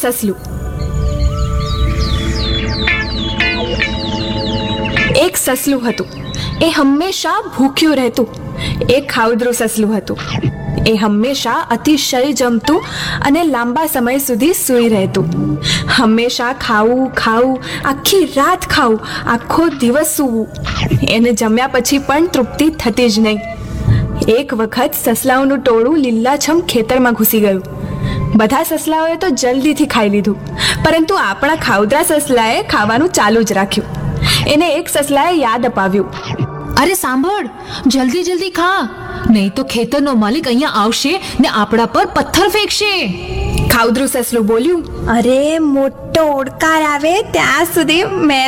સસલું. એક સસલું હતું. એ હંમેશા ભૂખ્યું રહેતું. એ ખાઉદરું સસલું હતું. એ હંમેશા અતિશય જમતું અને લાંબા સમય સુધી સૂઈ રહેતું. હંમેશા ખાવું ખાવું, આખી રાત ખાવું, આખો દિવસ સૂવું. એને જમ્યા પછી પણ તૃપ્તિ થતી જ નહીં. એક વખત સસલાઓનું ટોળું લીલાછમ ખેતરમાં ઘૂસી ગયું. બધા સસલાઓએ તો જલ્દીથી ખાઈ લીધું, પરંતુ આપણા ખાઉદરા સસલાએ ખાવાનું ચાલુ જ રાખ્યું. એને એક સસલાએ યાદ અપાવ્યું, અરે સાંભળ, જલ્દી જલ્દી ખા, નહીં તો ખેતરનો માલિક અહીંયા આવશે ને આપણા પર પથ્થર ફેંકશે. ખાઉદરું સસલું બોલ્યું, અરે મોટો ઓડકાર આવે ત્યાં સુધી મેં